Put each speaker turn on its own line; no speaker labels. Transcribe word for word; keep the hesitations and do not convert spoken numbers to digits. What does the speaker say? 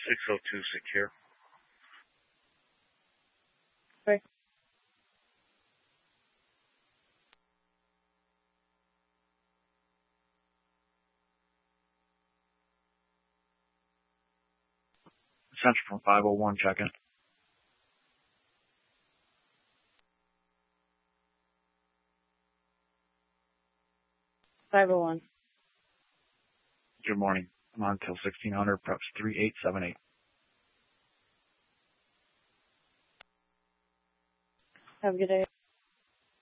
six oh two secure.
Right.
Central from five oh one, check in.
five oh one.
Good morning. I'm on till sixteen hundred, preps three eight seven eight.
Have a good day.